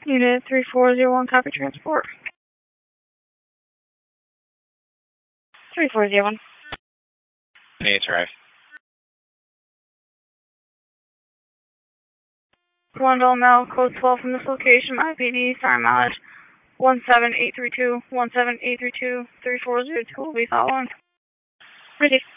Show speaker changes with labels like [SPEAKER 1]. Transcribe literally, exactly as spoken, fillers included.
[SPEAKER 1] Unit three four zero one, copy transport. three four zero one.
[SPEAKER 2] Need to arrive.
[SPEAKER 1] Glendale Mail, code twelve from this location, I P D, sign mileage one seven eight three two, one seven eight three two, three four zero two will be following. Ready.